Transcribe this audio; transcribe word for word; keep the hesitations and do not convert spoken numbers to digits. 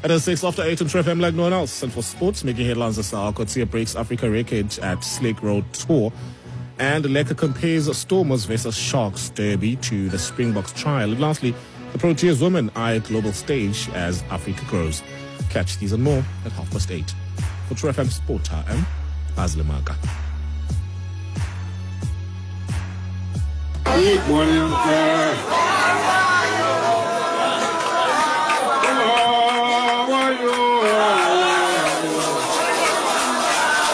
It is six after eight on True F M like no one else. And for sports, making headlines this hour, Coetzee breaks Africa record at Slake Road Tour. And Lekker compares Stormers versus Sharks derby to the Springboks trial. And lastly, the Proteas women eye global stage as Africa grows. Catch these and more at half past eight. For True F M Sport, I am Azli Maka. Good morning,